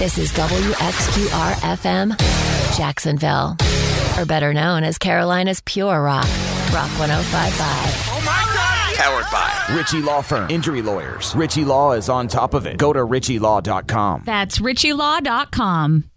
This is WXQR-FM, Jacksonville. Or better known as Carolina's Pure Rock. Rock 105.5. Oh my God! Powered by Ritchie Law Firm. Injury lawyers. Ritchie Law is on top of it. Go to ritchielaw.com. That's ritchielaw.com.